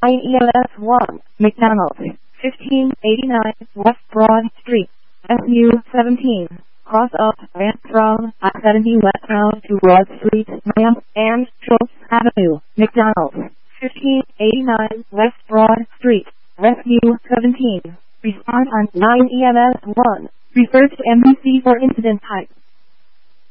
EMS 1, McDonald's, 1589 West Broad Street, SU 17, cross up ramp from I-70 westbound to Broad Street, ramp and Schultz Avenue, McDonald's, 1589 West Broad Street, Rescue 17. Respond on 9 EMS 1. Refer to NBC for incident type.